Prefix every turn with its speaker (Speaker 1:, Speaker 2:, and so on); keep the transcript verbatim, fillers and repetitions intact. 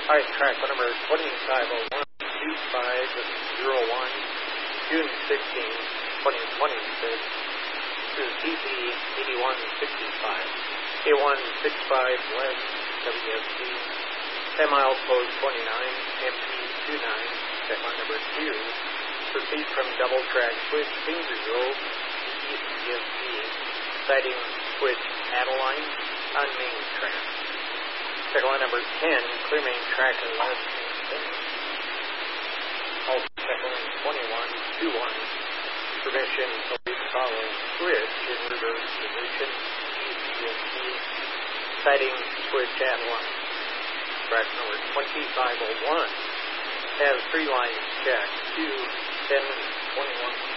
Speaker 1: All right, track number twenty-five oh one, two five oh one, June sixteenth, twenty twenty-six, to T P eighty-one sixty-five, A one sixty-five West, W S T, ten miles code twenty-nine, M P twenty-nine, segment number two, proceed from double track switch Finger Grove, East D S T, sighting switch Adeline on main track. Segment number ten, clear main track and left main. Also segment twenty-one twenty-one, permission police follow switch in reverse position, East D S T, sighting switch Adeline. Track number twenty-five oh one, have three lines checked, two ten twenty-one